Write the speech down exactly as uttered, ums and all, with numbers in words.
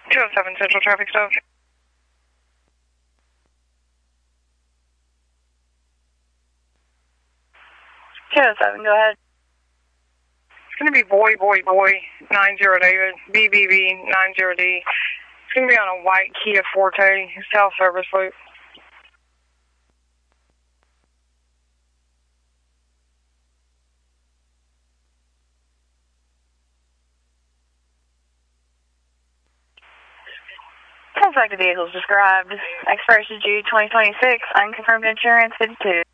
two oh seven Central Traffic Stop. two oh seven, go ahead. It's going to be boy, boy, boy, nine zero David, B B B, nine zero D. It's going to be on a white Kia Forte, South Service Loop. Sounds like the vehicle's described. Expiration June twenty twenty-six, unconfirmed insurance fifty-two.